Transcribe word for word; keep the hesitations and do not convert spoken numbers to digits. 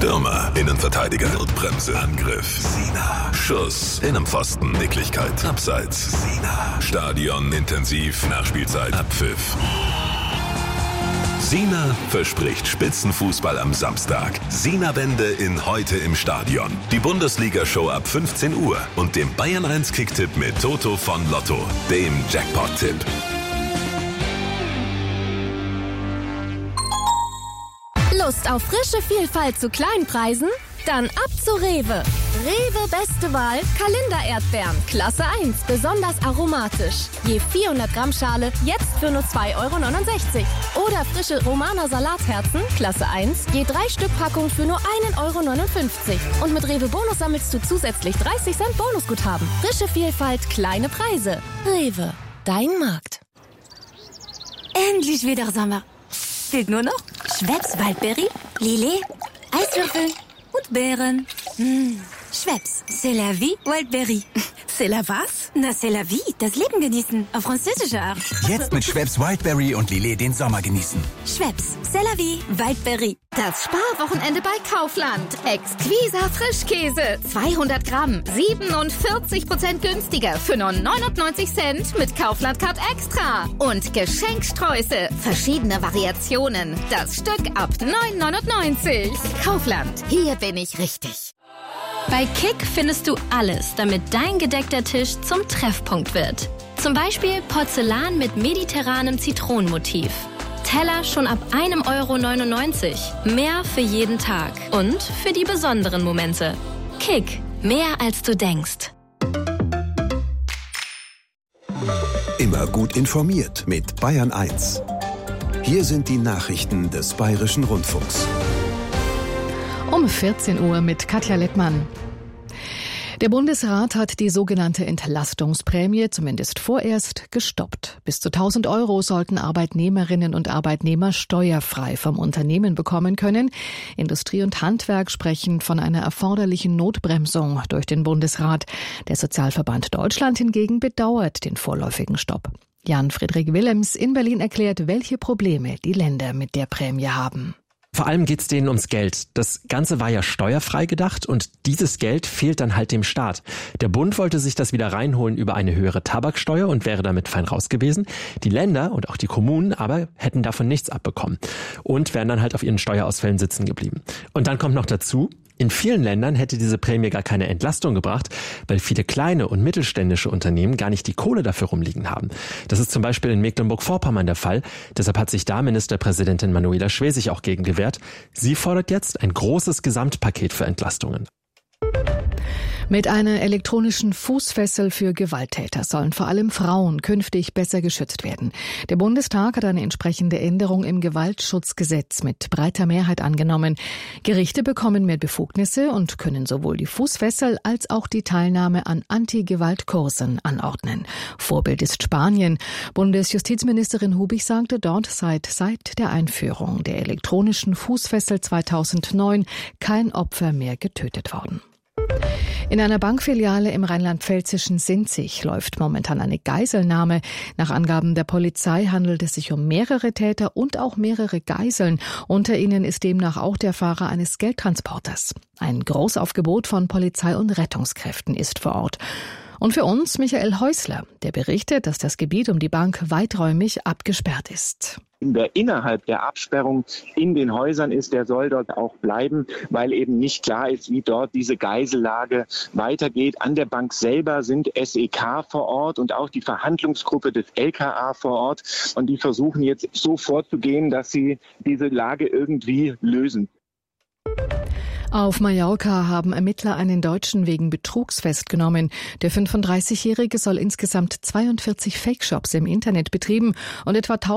Stürmer, Innenverteidiger, Notbremse, Angriff, Sina, Schuss, Innenpfosten, Nicklichkeit, Abseits, Sina, Stadion, intensiv, Nachspielzeit, Abpfiff. Sina verspricht Spitzenfußball am Samstag. Sina-Wende in Heute im Stadion. Die Bundesliga-Show ab fünfzehn Uhr und dem Bayern eins Kicktipp mit Toto von Lotto, dem Jackpot-Tipp. Lust auf frische Vielfalt zu Kleinpreisen? Dann ab zu Rewe. Rewe beste Wahl, Kalender-Erdbeeren, Klasse eins, besonders aromatisch. Je vierhundert Gramm Schale, jetzt für nur zwei Euro neunundsechzig. Oder frische Romaner Salatherzen, Klasse eins, je drei Stück Packung für nur ein Euro neunundfünfzig. Und mit Rewe Bonus sammelst du zusätzlich dreißig Cent Bonusguthaben. Frische Vielfalt, kleine Preise. Rewe, dein Markt. Endlich wieder Sommer. Fehlt nur noch Schweppes Waldbeere, Lillet, Eiswürfel und Beeren. Mmh. Schweppes, c'est la vie, Wildberry. C'est la was? Na, c'est la vie, das Leben genießen, auf französische Art. Jetzt mit Schweppes Wildberry und Lillet den Sommer genießen. Schweppes, c'est la vie, Wildberry. Das Sparwochenende bei Kaufland. Exquiser Frischkäse. zweihundert Gramm. siebenundvierzig Prozent günstiger für nur neunundneunzig Cent mit Kaufland Card Extra. Und Geschenksträuße. Verschiedene Variationen. Das Stück ab neun neunundneunzig. Kaufland. Hier bin ich richtig. Bei Kick findest du alles, damit dein gedeckter Tisch zum Treffpunkt wird. Zum Beispiel Porzellan mit mediterranem Zitronenmotiv. Teller schon ab ein Euro neunundneunzig. Mehr für jeden Tag. Und für die besonderen Momente. Kick. Mehr als du denkst. Immer gut informiert mit Bayern eins. Hier sind die Nachrichten des Bayerischen Rundfunks. Um vierzehn Uhr mit Katja Lettmann. Der Bundesrat hat die sogenannte Entlastungsprämie zumindest vorerst gestoppt. Bis zu tausend Euro sollten Arbeitnehmerinnen und Arbeitnehmer steuerfrei vom Unternehmen bekommen können. Industrie und Handwerk sprechen von einer erforderlichen Notbremsung durch den Bundesrat. Der Sozialverband Deutschland hingegen bedauert den vorläufigen Stopp. Jan-Friedrich Willems in Berlin erklärt, welche Probleme die Länder mit der Prämie haben. Vor allem geht's denen ums Geld. Das Ganze war ja steuerfrei gedacht und dieses Geld fehlt dann halt dem Staat. Der Bund wollte sich das wieder reinholen über eine höhere Tabaksteuer und wäre damit fein raus gewesen. Die Länder und auch die Kommunen aber hätten davon nichts abbekommen und wären dann halt auf ihren Steuerausfällen sitzen geblieben. Und dann kommt noch dazu, in vielen Ländern hätte diese Prämie gar keine Entlastung gebracht, weil viele kleine und mittelständische Unternehmen gar nicht die Kohle dafür rumliegen haben. Das ist zum Beispiel in Mecklenburg-Vorpommern der Fall. Deshalb hat sich da Ministerpräsidentin Manuela Schwesig auch gegen gewehrt. Sie fordert jetzt ein großes Gesamtpaket für Entlastungen. Mit einer elektronischen Fußfessel für Gewalttäter sollen vor allem Frauen künftig besser geschützt werden. Der Bundestag hat eine entsprechende Änderung im Gewaltschutzgesetz mit breiter Mehrheit angenommen. Gerichte bekommen mehr Befugnisse und können sowohl die Fußfessel als auch die Teilnahme an Anti-Gewalt-Kursen anordnen. Vorbild ist Spanien. Bundesjustizministerin Hubig sagte, dort sei seit der Einführung der elektronischen Fußfessel zweitausendneun kein Opfer mehr getötet worden. In einer Bankfiliale im rheinland-pfälzischen Sinzig läuft momentan eine Geiselnahme. Nach Angaben der Polizei handelt es sich um mehrere Täter und auch mehrere Geiseln. Unter ihnen ist demnach auch der Fahrer eines Geldtransporters. Ein Großaufgebot von Polizei und Rettungskräften ist vor Ort. Und für uns Michael Häusler, der berichtet, dass das Gebiet um die Bank weiträumig abgesperrt ist. Wer innerhalb der Absperrung in den Häusern ist, der soll dort auch bleiben, weil eben nicht klar ist, wie dort diese Geisellage weitergeht. An der Bank selber sind S E K vor Ort und auch die Verhandlungsgruppe des L K A vor Ort. Und die versuchen jetzt so vorzugehen, dass sie diese Lage irgendwie lösen. Auf Mallorca haben Ermittler einen Deutschen wegen Betrugs festgenommen. Der fünfunddreißigjährige soll insgesamt zweiundvierzig Fake-Shops im Internet betrieben und etwa